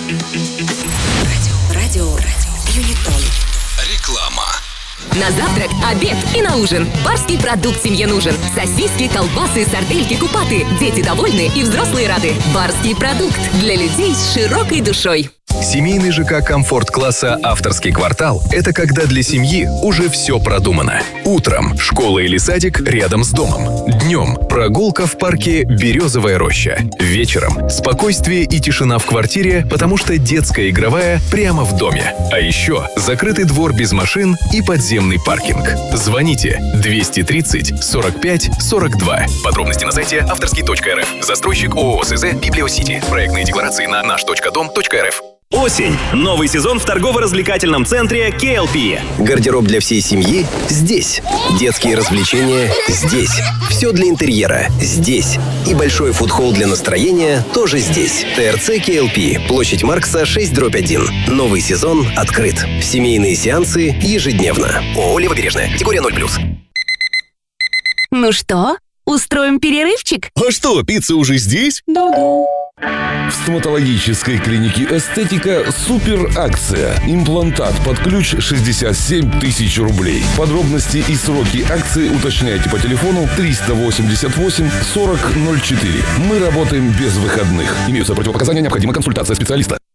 Радио Юнитон. Реклама. На завтрак, обед и на ужин. Барский продукт семье нужен. Сосиски, колбасы, сардельки, купаты. Дети довольны и взрослые рады. Барский продукт для людей с широкой душой. Семейный ЖК комфорт-класса «Авторский квартал» — это когда для семьи уже все продумано. Утром школа или садик рядом с домом. Днем прогулка в парке «Березовая роща». Вечером спокойствие и тишина в квартире, потому что детская игровая прямо в доме. А еще закрытый двор без машин и подземный паркинг. Звоните 230 45 42. Подробности на сайте авторский.рф. Застройщик ООО СЗ «Библиосити». Проектные декларации на наш.дом.рф. Осень. Новый сезон в торгово-развлекательном центре KLP. Гардероб для всей семьи здесь. Детские развлечения здесь. Все для интерьера здесь. И большой фудхолл для настроения тоже здесь. ТРЦ KLP. Площадь Маркса 6/1. Новый сезон открыт. Семейные сеансы ежедневно. ООО «Левобережная». Категория 0+. Ну что, устроим перерывчик? А что, пицца уже здесь? Да-да. В стоматологической клинике «Эстетика» супер акция. Имплантат под ключ 67 тысяч рублей. Подробности и сроки акции уточняйте по телефону 388 40 04. Мы работаем без выходных. Имеются противопоказания, необходима консультация специалиста.